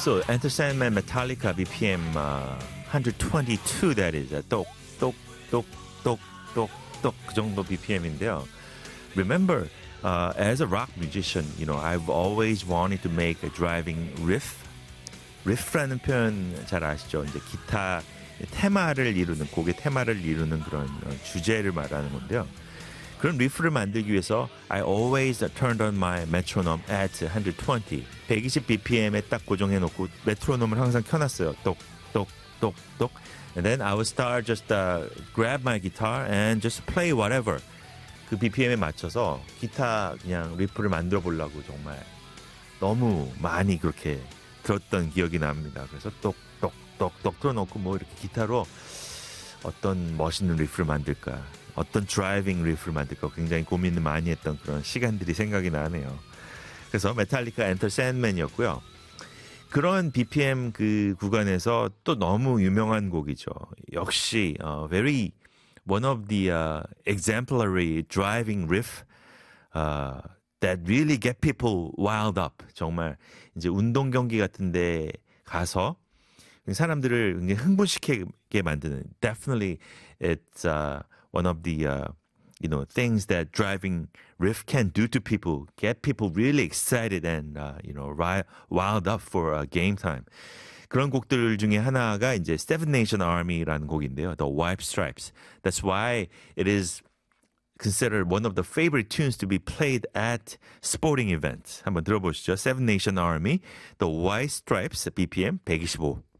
So Enter Sandman Metallica BPM 122 that is 똑똑똑똑똑똑 그 정도 BPM인데요. Remember, as a rock musician, you know, I've always wanted to make a driving riff. riff라는 표현 잘 아시죠? 이제 기타 테마를 이루는 곡의 테마를 이루는 그런 주제를 말하는 건데요. 그런 리프를 만들기 위해서 I always turned on my metronome at 120. 120 BPM에 딱 고정해 놓고 메트로놈을 항상 켜놨어요. 똑똑똑똑. And then I would start just grab my guitar and just play whatever. 그 BPM에 맞춰서 기타 그냥 리프를 만들어 보려고 정말 너무 많이 그렇게 들었던 기억이 납니다. 그래서 똑똑똑똑 틀어놓고 뭐 이렇게 기타로 어떤 멋있는 리프를 만들까, 어떤 드라이빙 리프를 만들까 굉장히 고민을 많이 했던 그런 시간들이 생각이 나네요. 그래서 메탈리카 엔터 샌맨이었고요. 그런 BPM 그 구간에서 또 너무 유명한 곡이죠. 역시 very one of the exemplary driving riff that really get people wild up. 정말 이제 운동 경기 같은데 가서 사람들을 굉장히 흥분시키게 만드는. Definitely, it's one of the you know things that driving riff can do to people. Get people really excited and you know wild up for game time. 그런 곡들 중에 하나가 이제 Seven Nation Army라는 곡인데요. The White Stripes. That's why it is considered one of the favorite tunes to be played at sporting events. 한번 들어보시죠. Seven Nation Army, The White Stripes, BPM 125.